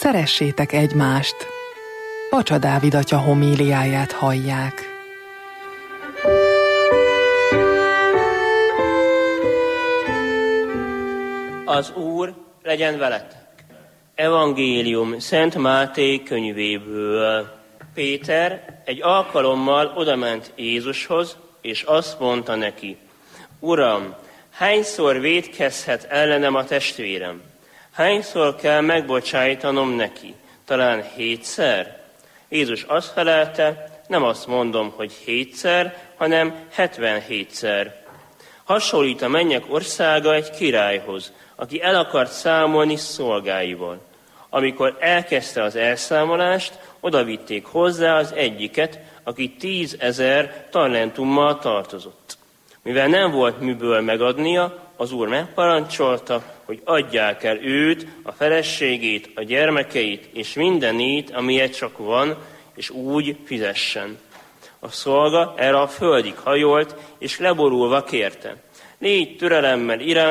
Szeressétek egymást. Pacsa Dávid atya homíliáját hallják. Az Úr legyen veletek. Evangélium Szent Máté könyvéből. Péter egy alkalommal odament Jézushoz, és azt mondta neki: Uram, hányszor vétkezhet ellenem a testvérem? Hányszor kell megbocsájtanom neki? Talán 7-szer? Jézus azt felelte: nem azt mondom, hogy 7-szer, hanem 77-szer. Hasonlít a mennyek országa egy királyhoz, aki el akart számolni szolgáival. Amikor elkezdte az elszámolást, odavitték hozzá az egyiket, aki 10 000 talentummal tartozott. Mivel nem volt miből megadnia, az úr megparancsolta, hogy adják el őt, a feleségét, a gyermekeit és mindenét, amilyet csak van, és úgy fizessen. A szolga erre a földig hajolt, és leborulva kérte: légy türelemmel irántam,